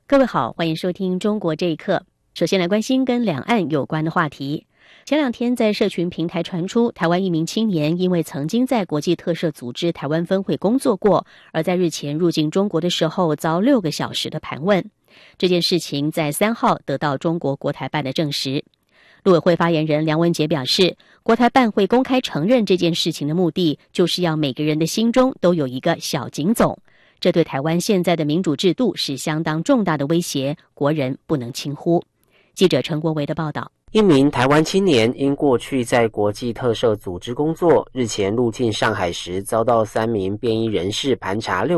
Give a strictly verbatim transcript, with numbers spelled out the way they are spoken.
各位好，欢迎收听中国这一刻。首先来关心跟两岸有关的话题。前两天在社群平台传出，台湾一名青年因为曾经在国际特赦组织台湾分会工作过，而在日前入境中国的时候遭六个小时的盘问。这件事情在三号得到中国国台办的证实。陆委会发言人梁文杰表示，国台办会公开承认这件事情的目的，就是要每个人的心中都有一个小警总。这对台湾现在的民主制度是相当重大的威胁，国人不能轻忽。记者陈国维的报道。 一名台湾青年因过去在国际特赦组织工作，日前入境上海时遭到三名便衣人士盘查六